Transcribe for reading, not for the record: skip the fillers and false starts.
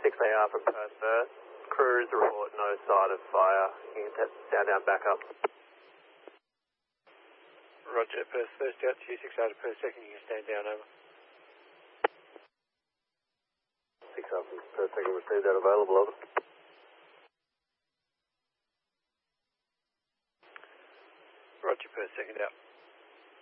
6AR from Perth first. Crews report no sight of fire. You can down, back up. Roger, Perth first out, 26 out of Perth second, you can stand down, over. 6 up from Perth second, received that available, over. Roger, Perth second out.